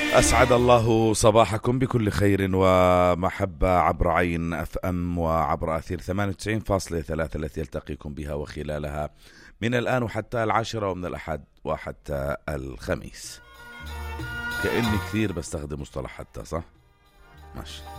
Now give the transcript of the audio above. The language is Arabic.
أسعد الله صباحكم بكل خير ومحبة عبر عين اف ام وعبر أثير 98.3 التي يلتقيكم بها وخلالها من الآن وحتى 10 ومن الأحد وحتى الخميس. كأني كثير بستخدم مصطلح حتى، صح؟ ماشي.